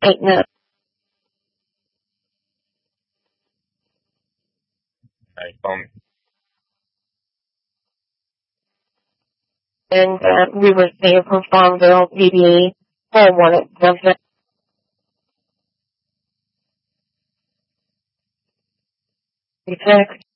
maintenance. And we were staying from Farmville, PD, homeowner exemption. Okay.